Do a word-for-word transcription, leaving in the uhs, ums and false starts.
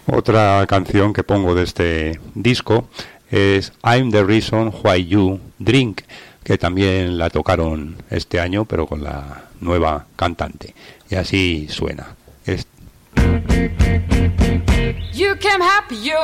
Otra canción que pongo de este disco es I'm the Reason Why You Drink, que también la tocaron este año, pero con la nueva cantante. Y así suena. Es... You came happy, you